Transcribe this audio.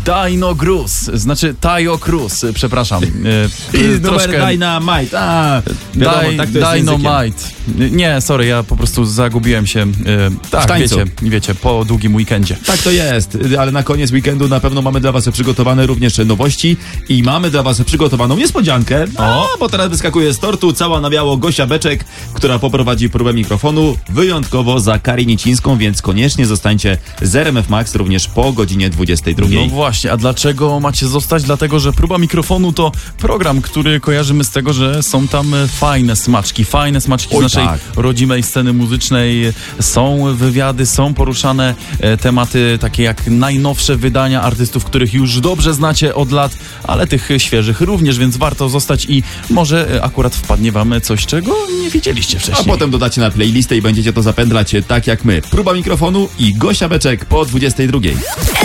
Dino Cruz, znaczy Taio Cruz, przepraszam. I numer Dynamite. Wiadomo, tak to jest Dynamite. Nie, sorry, ja po prostu zagubiłem się. Tak, wiecie, po długim weekendzie. Tak to jest, ale na koniec weekendu na pewno mamy dla was przygotowane również nowości i mamy dla was przygotowaną niespodziankę, bo teraz wyskakuje z tortu cała na biało Gosia Beczek, która poprowadzi próbę mikrofonu wyjątkowo za Karię Niecińską, więc koniecznie zostańcie z RMF Max również po godzinie 22. No właśnie, a dlaczego macie zostać? Dlatego, że próba mikrofonu to program, który kojarzymy z tego, że są tam fajne smaczki z naszej rodzimej sceny muzycznej. Są wywiady, są poruszane tematy takie jak najnowsze wydania artystów, których już dobrze znacie od lat, ale tych świeżych również, więc warto zostać i może akurat wpadnie wam coś, czego nie widzieliście wcześniej. A potem dodacie na playlistę i będziecie to zapędlać tak jak my. Próba mikrofonu i Gosia Beczek po 22.